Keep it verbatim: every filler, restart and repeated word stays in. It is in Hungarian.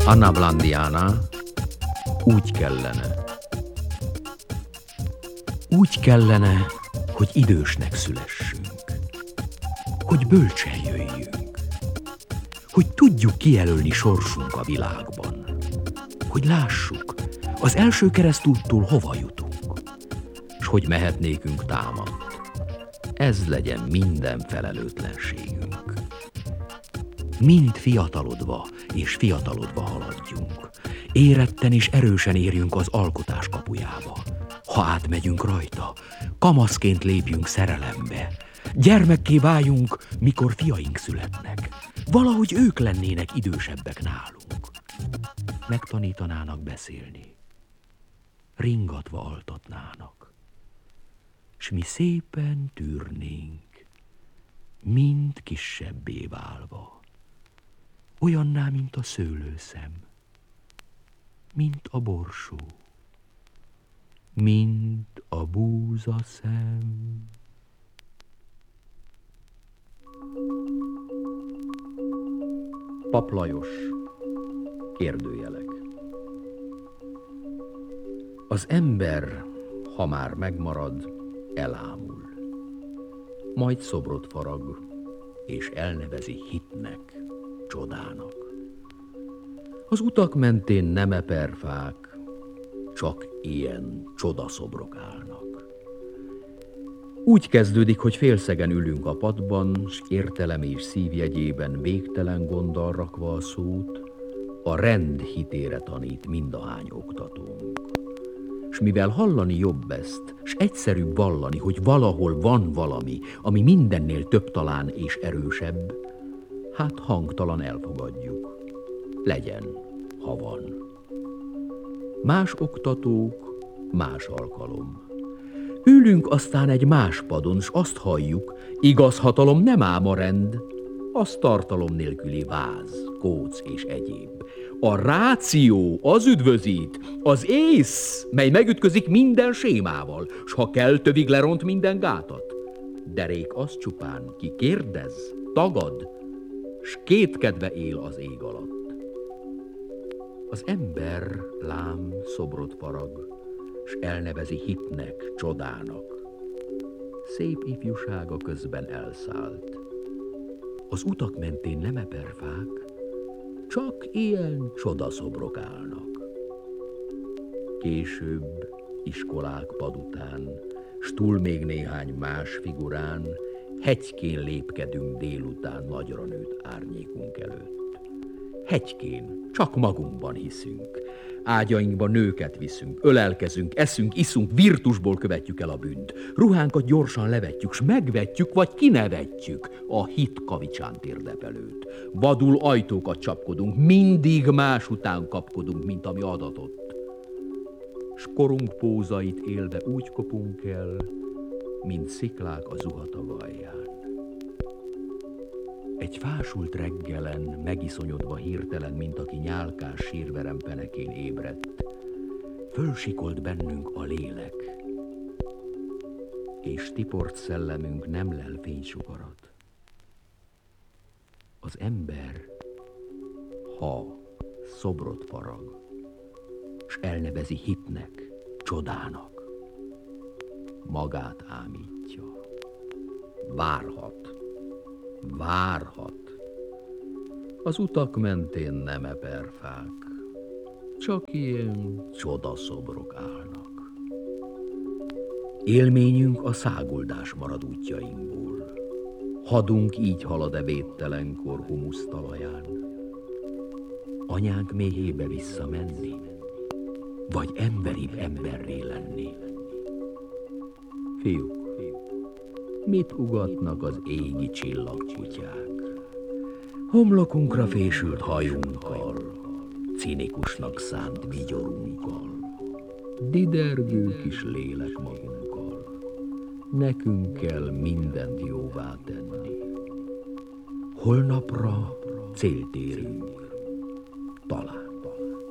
Anna Blandiana, úgy kellene. Úgy kellene, hogy idősnek szülessünk, hogy bölcsen jöjjünk, hogy tudjuk kijelölni sorsunk a világban, hogy lássuk, az első keresztúttól hova jutunk, s hogy mehetnékünk támadt. Ez legyen minden felelőtlenségünk. Mind fiatalodva és fiatalodva haladjunk, éretten és erősen érjünk az alkotás kapujába. Ha átmegyünk rajta, kamaszként lépjünk szerelembe, gyermekké váljunk, mikor fiaink születnek. Valahogy ők lennének idősebbek nálunk. Megtanítanának beszélni, ringatva altatnának, s mi szépen tűrnénk, mind kisebbé válva, olyanná, mint a szőlőszem, mint a borsó, mint a búzaszem. Pap Lajos, kérdőjelek. Az ember, ha már megmarad, elámul, majd szobrot farag, és elnevezi hitnek, csodának. Az utak mentén nem eperfák, csak ilyen csodaszobrok állnak. Úgy kezdődik, hogy félszegen ülünk a padban, s értelem és szívjegyében végtelen gonddal rakva a szót, a rend hitére tanít mindahány oktatónk. S mivel hallani jobb ezt, s egyszerűbb vallani, hogy valahol van valami, ami mindennél több talán és erősebb, hát hangtalan elfogadjuk. Legyen, ha van. Más oktatók, más alkalom. Ülünk aztán egy más padon, s azt halljuk, igaz hatalom nem ám a rend, az tartalom nélküli váz, kóc és egyéb. A ráció az üdvözít, az ész, mely megütközik minden sémával, s ha kell, tövig leront minden gátat. Derék az csupán, ki kérdez, tagad, s kétkedve él az ég alatt. Az ember lám szobrot farag, s elnevezi hitnek, csodának. Szép ifjúsága közben elszállt. Az utak mentén nem eperfák, csak ilyen csodaszobrok állnak. Később, iskolák pad után, s túl még néhány más figurán, hegykén lépkedünk délután nagyra nőtt árnyékunk előtt. Hegykén, csak magunkban hiszünk. Ágyainkba nőket viszünk, ölelkezünk, eszünk, iszunk, virtusból követjük el a bűnt. Ruhánkat gyorsan levetjük, s megvetjük, vagy kinevetjük a hit kavicsán térdepelőt. Vadul ajtókat csapkodunk, mindig más után kapkodunk, mint ami adatott. S korunk pózait élve úgy kopunk el, mint sziklák a zuhatag alján. Egy fásult reggelen, megiszonyodva hirtelen, mint aki nyálkás sírverem penekén ébredt, fölsikolt bennünk a lélek, és tiport szellemünk nem lel fénysugarat. Az ember, ha szobrot farag, s elnevezi hitnek, csodának, magát ámítja, várhat, várhat. Az utak mentén nem eperfák, csak ilyen csodaszobrok állnak. Élményünk a száguldás marad útjainkból. Hadunk így halad-e védtelenkor humusztalaján. Anyánk méhébe visszamenni, vagy emberibb emberré lenni. Fiúk, mit ugatnak az égi csillagkutyák? Homlokunkra fésült hajunkkal, cinikusnak szánt vigyorunkkal, didergő kis lélek magunkkal. Nekünk kell mindent jóvá tenni. Holnapra célt érünk, talán.